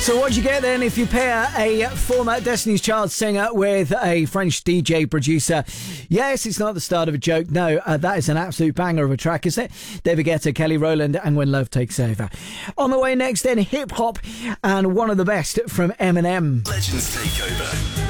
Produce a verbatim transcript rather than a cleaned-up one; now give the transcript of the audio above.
So what you get then if you pair a former Destiny's Child singer with a French D J producer? Yes, it's not the start of a joke. No, uh, that is an absolute banger of a track, isn't it? David Guetta, Kelly Rowland, and When Love Takes Over. On the way next then, hip hop and one of the best from Eminem. Legends Takeover.